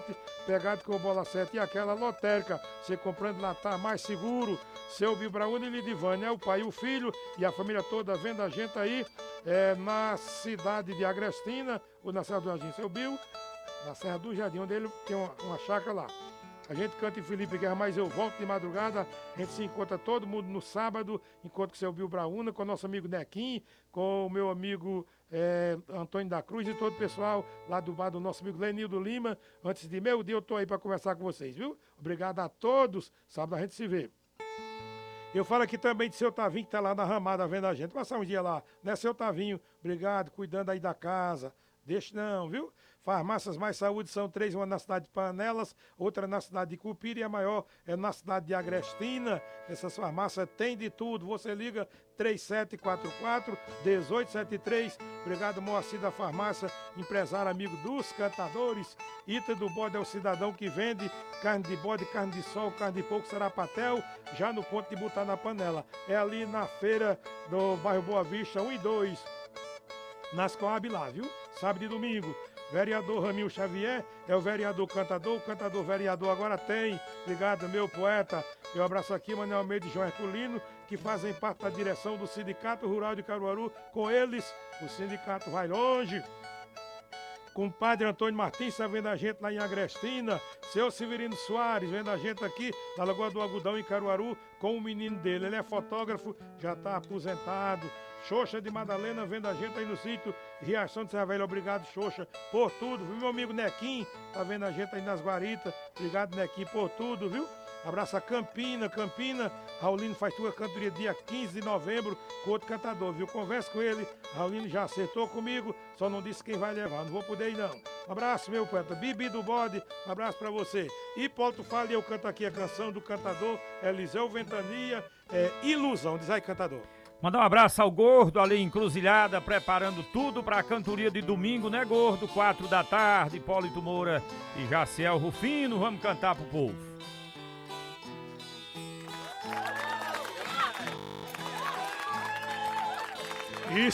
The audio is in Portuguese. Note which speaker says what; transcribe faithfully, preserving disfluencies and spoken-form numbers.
Speaker 1: sete, pegado com o bola sete. E aquela lotérica, você comprando lá tá mais seguro. Seu Bibraúna e Lidivane, é o pai e o filho e a família toda vendo a gente aí é, na cidade de Agrestina, ou na Serra do Jardim. Seu Bill, na Serra do Jardim, onde ele tem uma, uma chácara lá. A gente canta em Felipe Guerra, mas eu volto de madrugada. A gente se encontra todo mundo no sábado. Encontro com o seu Bill Brauna, com o nosso amigo Nequim, com o meu amigo é, Antônio da Cruz e todo o pessoal lá do bar do nosso amigo Lenildo Lima. Antes de meio dia eu tô aí para conversar com vocês, viu? Obrigado a todos. Sábado a gente se vê. Eu falo aqui também de seu Tavinho, que tá lá na ramada vendo a gente. Passar um dia lá, né, seu Tavinho? Obrigado, cuidando aí da casa. Deixa não, viu? Farmácias Mais Saúde são três, uma na cidade de Panelas, outra na cidade de Cupira e a maior é na cidade de Agrestina. Essas farmácias tem de tudo. Você liga três sete quatro quatro, um oito sete três. Obrigado, Moacir da Farmácia, empresário amigo dos cantadores. Ita do Bode é o cidadão que vende carne de bode, carne de sol, carne de porco, sarapatel, já no ponto de botar na panela. É ali na feira do bairro Boa Vista, um e dois. Nas Coab lá, viu? Sábado e domingo. Vereador Ramil Xavier é o vereador cantador, o cantador vereador agora tem. Obrigado, meu poeta. Eu abraço aqui Manuel Almeida e João Herculino, que fazem parte da direção do Sindicato Rural de Caruaru. Com eles, o sindicato vai longe. Compadre Antônio Martins está vendo a gente lá em Agrestina. Seu Severino Soares vendo a gente aqui na Lagoa do Algodão, em Caruaru, com o menino dele. Ele é fotógrafo, já está aposentado. Xoxa de Madalena vendo a gente aí no sítio Riachão de Serra Velha. Obrigado, Xoxa, por tudo, viu? Meu amigo Nequim tá vendo a gente aí nas Guaritas. Obrigado, Nequim, por tudo, viu? Abraço a Campina, Campina. Raulino faz tua cantoria dia quinze de novembro com outro cantador, viu? Conversa com ele. Raulino já acertou comigo, só não disse quem vai levar. Não vou poder ir, não. Um abraço, meu poeta. Bibi do Bode, um abraço pra você. Hipólito Fale, eu canto aqui a canção do cantador Eliseu Ventania, é Ilusão. Diz aí, cantador.
Speaker 2: Mandar um abraço ao Gordo ali em Cruzilhada, preparando tudo para a cantoria de domingo, né, Gordo? Quatro da tarde, Hipólito Moura e Jaciel Rufino, vamos cantar pro povo.
Speaker 1: Isso.